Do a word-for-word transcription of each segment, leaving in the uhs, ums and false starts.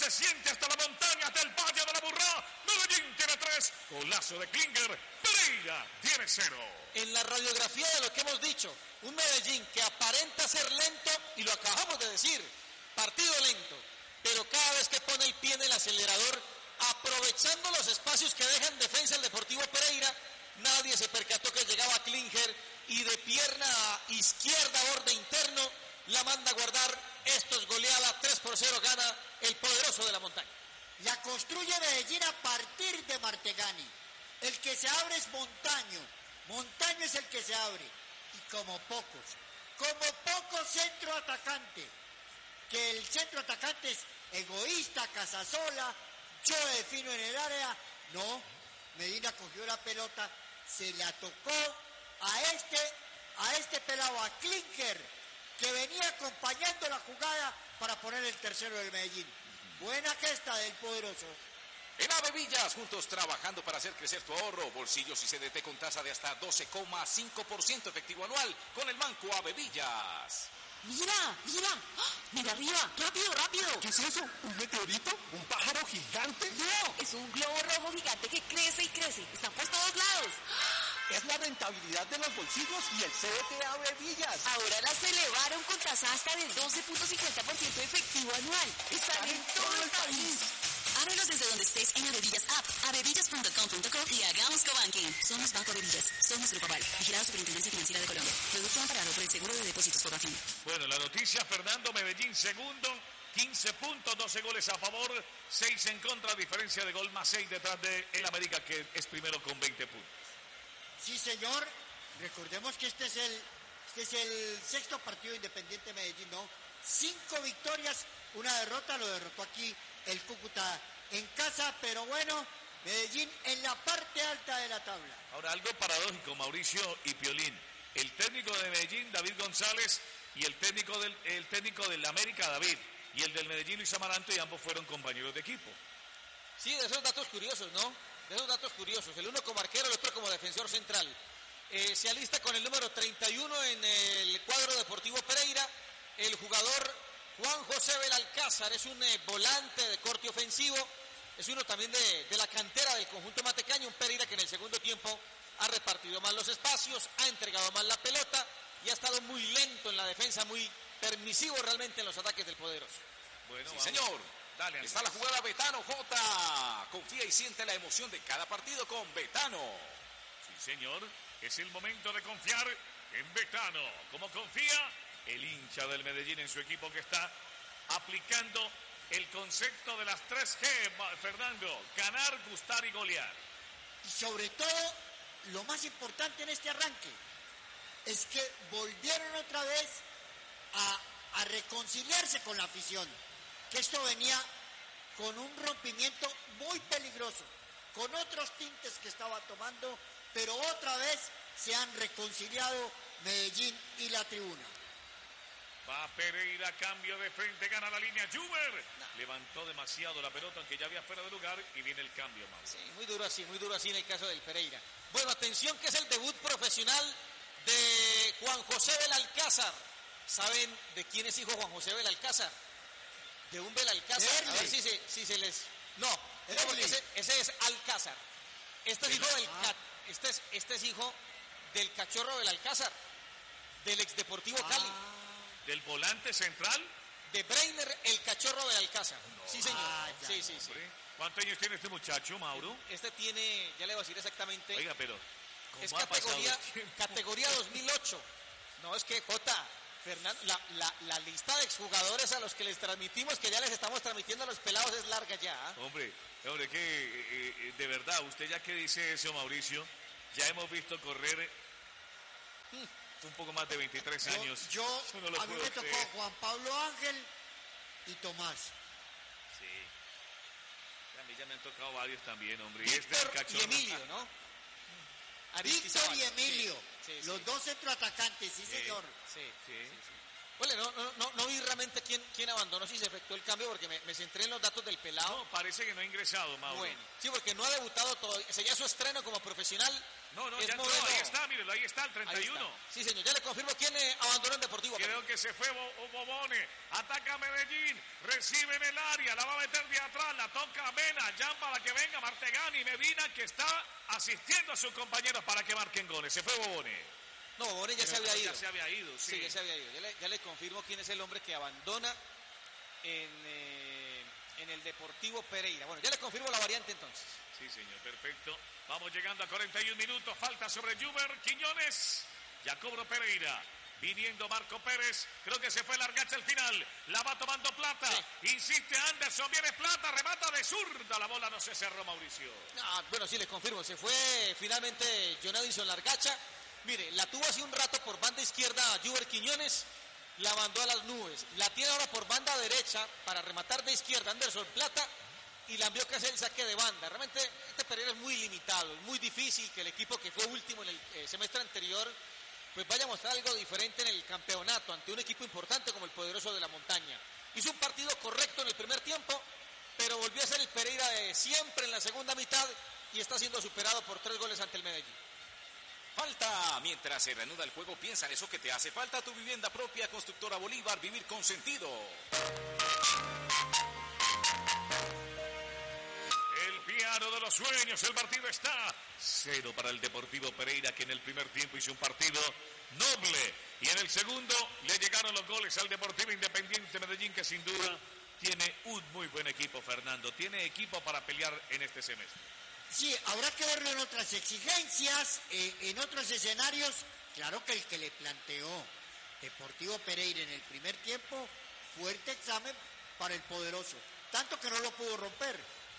se siente hasta la montaña del Valle de la Burrá. Medellín tiene tres, golazo de Klinger, Pereira tiene cero. En la radiografía de lo que hemos dicho, un Medellín que aparenta ser lento, y lo acabamos de decir, partido lento, pero cada vez que pone el pie en el acelerador, aprovechando los espacios que deja en defensa el Deportivo Pereira, nadie se percató que llegaba Klinger y de pierna izquierda, borde interno, la manda a guardar. Esto es goleada, tres por cero gana el poderoso de la montaña. La construye Medellín a partir de Martegani. El que se abre es Montaño. Montaño es el que se abre. Y como pocos, como pocos centro atacante. Que el centro atacante es egoísta, casasola, yo defino en el área. No, Medina cogió la pelota, se la tocó a este, a este pelado, a Klinger, que venía acompañando la jugada para poner el tercero del Medellín. Buena gesta del poderoso. En Avevillas, juntos trabajando para hacer crecer tu ahorro. Bolsillos y C D T con tasa de hasta doce coma cinco por ciento efectivo anual con el Banco Avevillas. Mira, mira, ¡ah! Mira arriba, rápido, rápido. ¿Qué es eso? ¿Un meteorito? ¿Un pájaro gigante? No, es un globo rojo gigante que crece y crece. Están por todos lados. Es la rentabilidad de los bolsillos y el C D T Avevillas. Ahora las elevaron con tasa hasta del doce punto cincuenta por ciento efectivo anual. Están en todo el país. Ábrelos desde donde estés en Avevillas App, avevillas punto com punto co y hagamos cobanking. Somos Banco Avevillas, somos Grupo Aval, vigilado Superintendencia Financiera de Colombia. Producto amparado por el Seguro de Depósitos Fogafín. Bueno, la noticia, Fernando, Medellín segundo, quince puntos, doce goles a favor, seis en contra, diferencia de gol más seis detrás de el América, que es primero con veinte puntos. Sí, señor. Recordemos que este es el, este es el sexto partido Independiente Medellín, ¿no? Cinco victorias, una derrota, lo derrotó aquí el Cúcuta en casa, pero bueno, Medellín en la parte alta de la tabla. Ahora, algo paradójico, Mauricio y Piolín. El técnico de Medellín, David González, y el técnico del, el técnico del América, David, y el del Medellín, Luis Amaranto, y ambos fueron compañeros de equipo. Sí, de esos datos curiosos, ¿no? De esos datos curiosos. El uno como arquero, el otro como defensor central. Eh, se alista con el número treinta y uno en el cuadro Deportivo Pereira, el jugador Juan José Belalcázar. Es un eh, volante de corte ofensivo, es uno también de, de la cantera del conjunto matecaño, un Pereira que en el segundo tiempo ha repartido más los espacios, ha entregado más la pelota y ha estado muy lento en la defensa, muy permisivo realmente en los ataques del poderoso. Bueno, sí, señor. Dale, está la jugada Betano J. Confía y siente la emoción de cada partido con Betano. Sí, señor. Es el momento de confiar en Betano. Como confía el hincha del Medellín en su equipo, que está aplicando el concepto de las tres G, Fernando: ganar, gustar y golear. Y sobre todo, lo más importante en este arranque es que volvieron otra vez a, a reconciliarse con la afición, que esto venía con un rompimiento muy peligroso, con otros tintes que estaba tomando, pero otra vez se han reconciliado Medellín y la tribuna. Va Pereira, cambio de frente, gana la línea. Juber no. Levantó demasiado la pelota, aunque ya había fuera de lugar, y viene el cambio, Mau. Sí, muy duro así, muy duro así en el caso del Pereira. Bueno, atención, que es el debut profesional de Juan José Belalcázar. ¿Saben de quién es hijo Juan José Belalcázar? De un Belalcázar. A ver si se, si se les... No, no, porque ese, ese es Alcázar. Este es hijo del ah. este es, este es hijo del cachorro Belalcázar, del ex Deportivo ah. Cali. ¿Del volante central? De Breiner, el cachorro Belalcázar. No. Sí, señor. Ah, ya, sí, sí, sí. ¿Cuántos años tiene este muchacho, Mauro? Este tiene, ya le voy a decir exactamente. Oiga, pero es categoría, categoría dos mil ocho. No, es que Jota, Fernando, la, la, la lista de exjugadores a los que les transmitimos, que ya les estamos transmitiendo a los pelados, es larga ya. ¿eh? Hombre, hombre, que eh, eh, de verdad, usted ya que dice eso, Mauricio, ya hemos visto correr hmm. un poco más de veintitrés años. Yo, yo no a mí me tocó creer. Juan Pablo Ángel y Tomás. Sí. A mí ya me han tocado varios también, hombre. Víctor y, este cachorro, y Emilio, ¿no? Víctor y Emilio, sí, sí, los sí. dos centroatacantes, sí, sí señor. Sí, sí, sí, sí. Oye, no, no, no, no vi realmente quién, quién abandonó, si se efectuó el cambio, porque me, me centré en los datos del pelado. No, parece que no ha ingresado, Mauro. Bueno, sí, porque no ha debutado todavía, sería su estreno como profesional. No, no, es ya entró, modelo. ahí está, mírelo, ahí está el treinta y uno. Ahí está. Sí, señor, ya le confirmo quién eh, abandonó el Deportivo Creo Pereira. que se fue Bo- Bobone, ataca Medellín, recibe en el área, la va a meter de atrás, la toca Mena, ya para que venga Martegani, Medina, que está asistiendo a sus compañeros para que marquen goles. Se fue Bobone. No, Bobone ya Pero se había ido. Ya se había ido, sí. Sí, ya se había ido. Ya le, ya le confirmo quién es el hombre que abandona en, eh, en el Deportivo Pereira. Bueno, ya le confirmo la variante entonces. Sí, señor, perfecto. Vamos llegando a cuarenta y un minutos, falta sobre Juber Quiñones, Jacobo Pereira. Viniendo Marco Pérez, creo que se fue Largacha al final, la va tomando Plata, sí. Insiste Anderson, viene Plata, remata de zurda, la bola no se cerró, Mauricio. Ah, bueno, sí, les confirmo, se fue finalmente John Addison Largacha. Mire, la tuvo hace un rato por banda izquierda Juber Quiñones, la mandó a las nubes. La tiene ahora por banda derecha para rematar de izquierda Anderson Plata y la envió que hacer el saque de banda. Realmente este Pereira es muy limitado, es muy difícil que el equipo que fue último en el eh, semestre anterior pues vaya a mostrar algo diferente en el campeonato ante un equipo importante como el poderoso de la montaña. Hizo un partido correcto en el primer tiempo, pero volvió a ser el Pereira de siempre en la segunda mitad y está siendo superado por tres goles ante el Medellín. Falta, mientras se reanuda el juego, piensa en eso que te hace falta, tu vivienda propia, Constructora Bolívar, vivir con sentido. El piano de los sueños, el partido está cero para el Deportivo Pereira, que en el primer tiempo hizo un partido noble y en el segundo le llegaron los goles al Deportivo Independiente Medellín, que sin duda tiene un muy buen equipo, Fernando, tiene equipo para pelear en este semestre. Sí, habrá que verlo en otras exigencias, eh, en otros escenarios. Claro que el que le planteó Deportivo Pereira en el primer tiempo, fuerte examen para el poderoso, tanto que no lo pudo romper.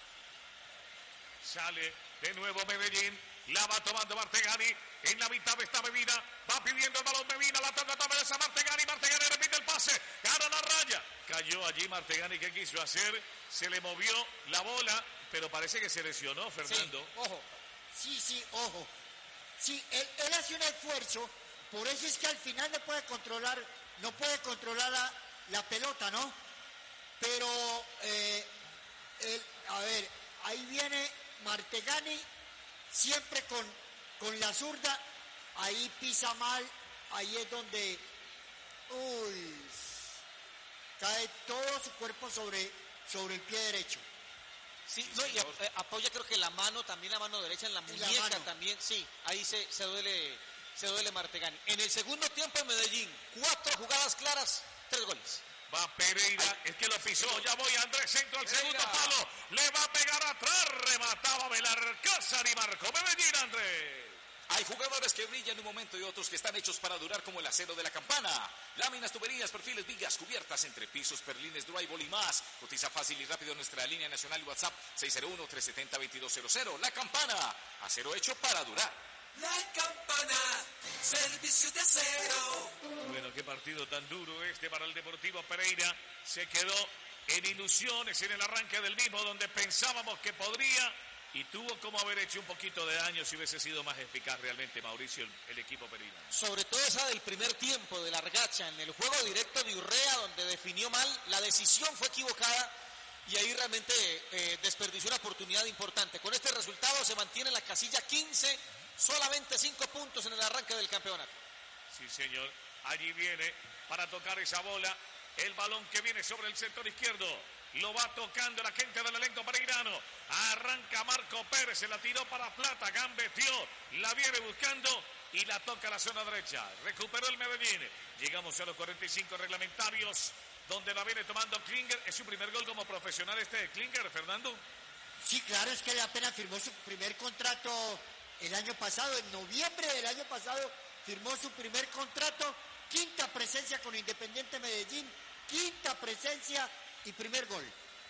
Sale de nuevo Medellín, la va tomando Martegani, en la mitad está Medina, va pidiendo el balón Medina, la toca otra vez a Martegani, Martegani repite el pase, gana la raya, cayó allí Martegani, ¿qué quiso hacer? Se le movió la bola, pero parece que se lesionó, Fernando. Sí, ojo, sí, sí, ojo, sí, él, él hace un esfuerzo, por eso es que al final no puede controlar, no puede controlar la, la pelota, ¿no? Pero, eh, él, a ver, ahí viene Martegani, siempre con, con la zurda, ahí pisa mal, ahí es donde, uy, cae todo su cuerpo sobre, sobre el pie derecho. Sí, no, y eh, apoya creo que la mano, también la mano derecha en la muñeca mano. también, sí, ahí se, se duele, se duele Martegani. En el segundo tiempo en Medellín, cuatro jugadas claras, tres goles. Va Pereira, Ay. es que lo pisó, ya voy Andrés, centro al segundo palo, le va a pegar atrás, remataba Belarcázar y marcó Medellín, Andrés. Hay jugadores que brillan en un momento y otros que están hechos para durar, como el acero de la campana. Láminas, tuberías, perfiles, vigas, cubiertas, entre pisos, perlines, drywall y más. Cotiza fácil y rápido en nuestra línea nacional y WhatsApp seis cero uno, tres siete cero, dos dos cero cero. La Campana, acero hecho para durar. La Campana, servicio de acero. Bueno, qué partido tan duro este para el Deportivo Pereira. Se quedó en ilusiones en el arranque del mismo, donde pensábamos que podría, y tuvo como haber hecho un poquito de daño si hubiese sido más eficaz realmente, Mauricio, el, el equipo pereira. Sobre todo esa del primer tiempo de Largacha, en el juego directo de Urrea, donde definió mal, la decisión fue equivocada y ahí realmente eh, desperdició una oportunidad importante. Con este resultado se mantiene en la casilla quince, solamente cinco puntos en el arranque del campeonato. Sí, señor, allí viene para tocar esa bola, el balón que viene sobre el sector izquierdo. Lo va tocando la gente del elenco pereirano. Arranca Marco Pérez, se la tiró para Plata, gambeteó, la viene buscando y la toca a la zona derecha. Recuperó el Medellín. Llegamos a los cuarenta y cinco reglamentarios, donde la viene tomando Klinger. ¿Es su primer gol como profesional este de Klinger, Fernando? Sí, claro, es que él apenas firmó su primer contrato el año pasado, en noviembre del año pasado firmó su primer contrato, quinta presencia con Independiente Medellín, quinta presencia y primer gol.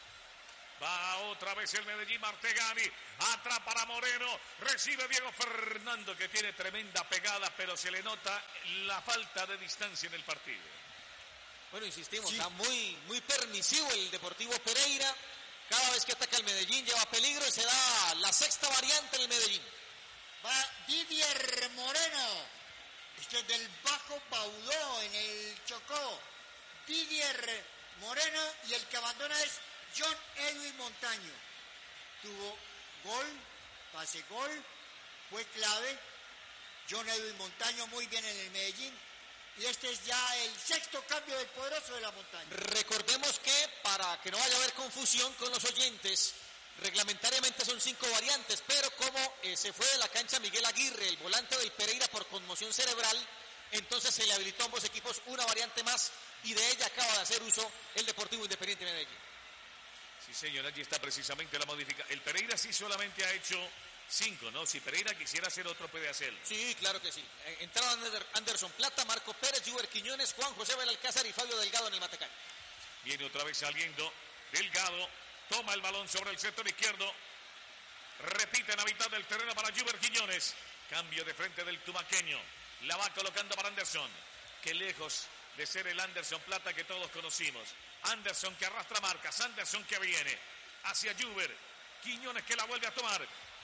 Va otra vez el Medellín, Martegani, atrás para Moreno, recibe Diego Fernando, que tiene tremenda pegada, pero se le nota la falta de distancia en el partido. Bueno, insistimos, Sí. está muy, muy permisivo el Deportivo Pereira. Cada vez que ataca el Medellín lleva peligro y se da la sexta variante en el Medellín. Va Didier Moreno, este es del Bajo Baudó en el Chocó. Didier Moreno y el que abandona es John Edwin Montaño. Tuvo gol, pase gol, fue clave. John Edwin Montaño muy bien en el Medellín. Y este es ya el sexto cambio del poderoso de la Montaña. Recordemos que, para que no vaya a haber confusión con los oyentes, reglamentariamente son cinco variantes, pero como eh, se fue de la cancha Miguel Aguirre, el volante del Pereira, por conmoción cerebral, entonces se le habilitó a ambos equipos una variante más y de ella acaba de hacer uso el Deportivo Independiente de Medellín. Sí, señor, allí está precisamente la modificación. El Pereira sí solamente ha hecho cinco, ¿no? Si Pereira quisiera hacer otro, puede hacerlo. Sí, claro que sí. Entraron Anderson Plata, Marco Pérez, Juber Quiñones, Juan José Belalcázar y Fabio Delgado en el Matecán. Viene otra vez saliendo Delgado, toma el balón sobre el sector izquierdo, repite en la mitad del terreno para Juber Quiñones, cambio de frente del tumaqueño, la va colocando para Anderson, que lejos de ser el Anderson Plata que todos conocimos. Anderson que arrastra marcas, Anderson que viene hacia Juber, Quiñones que la vuelve a tomar,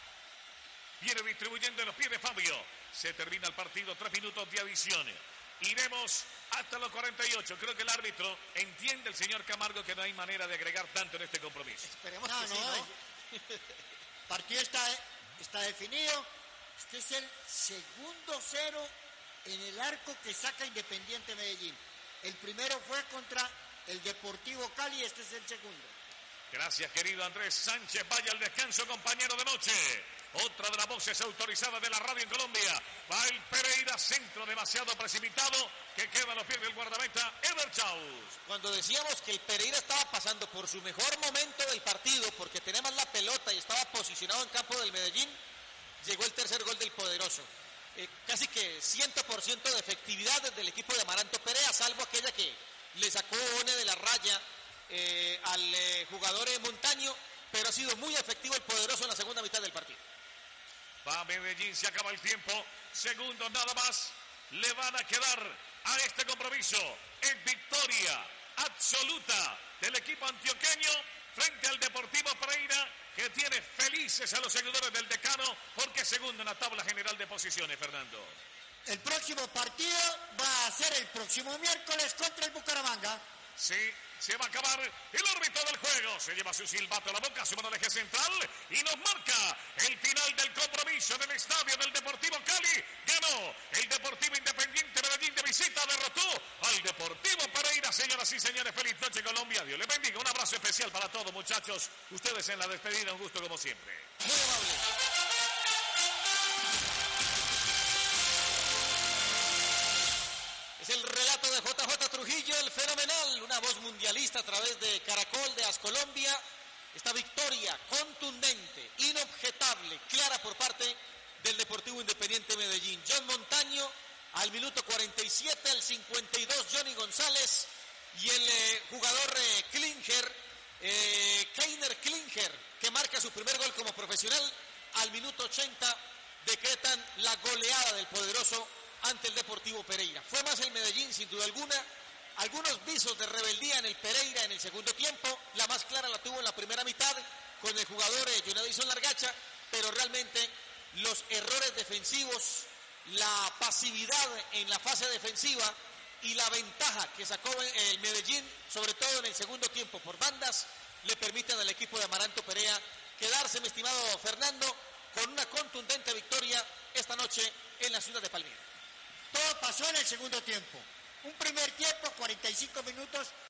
viene distribuyendo en los pies de Fabio. Se termina el partido, tres minutos de adición. Iremos hasta los cuarenta y ocho. Creo que el árbitro entiende, el señor Camargo, que no hay manera de agregar tanto en este compromiso. Esperemos No, que no, sí, ¿no? El partido está, está definido. Este es el segundo cero en el arco que saca Independiente Medellín. El primero fue contra el Deportivo Cali, este es el segundo. Gracias, querido Andrés Sánchez. Vaya al descanso, compañero de noche. Otra de las voces autorizadas de la radio en Colombia. Va el Pereira, centro demasiado precipitado, que queda a los pies del guardameta Ever Chaus. Cuando decíamos que el Pereira estaba pasando por su mejor momento del partido, porque tenemos la pelota y estaba posicionado en campo del Medellín, llegó el tercer gol del poderoso. Eh, casi que cien por ciento de efectividad desde el equipo de Amaranto Perea, salvo aquella que le sacó One de la raya eh, al eh, jugador eh, Montaño, pero ha sido muy efectivo el poderoso en la segunda mitad del partido. Va Medellín, se acaba el tiempo. Segundos nada más. Le van a quedar a este compromiso en victoria absoluta del equipo antioqueño frente al Deportivo Pereira, que tiene felices a los seguidores del decano porque es segundo en la tabla general de posiciones, Fernando. El próximo partido va a ser el próximo miércoles contra el Bucaramanga. Sí, se va a acabar el árbitro del juego. Se lleva su silbato a la boca, su mano al eje central y nos marca el final del compromiso del estadio del Deportivo Cali. Ganó el Deportivo Independiente Medellín de visita, derrotó al Deportivo Pereira. Señoras y señores, feliz noche Colombia. Dios les bendiga. Un abrazo especial para todos, muchachos. Ustedes en la despedida, un gusto como siempre. Muy amable. Es el relato de J J Trujillo, el fenomenal, una voz mundialista a través de Caracol de Ascolombia. Esta victoria contundente, inobjetable, clara por parte del Deportivo Independiente Medellín. John Montaño al minuto cuarenta y siete, al cincuenta y dos Johnny González y el eh, jugador eh, Klinger, eh, Keiner Klinger, que marca su primer gol como profesional al minuto ochenta, decretan la goleada del poderoso ante el Deportivo Pereira. Fue más el Medellín, sin duda alguna. Algunos visos de rebeldía en el Pereira en el segundo tiempo. La más clara la tuvo en la primera mitad con el jugador eh, John Edison Largacha, pero realmente los errores defensivos, la pasividad en la fase defensiva y la ventaja que sacó el Medellín, sobre todo en el segundo tiempo por bandas, le permiten al equipo de Amaranto Perea quedarse, mi estimado Fernando, con una contundente victoria esta noche en la ciudad de Palmira. Todo pasó en el segundo tiempo. Un primer tiempo, cuarenta y cinco minutos,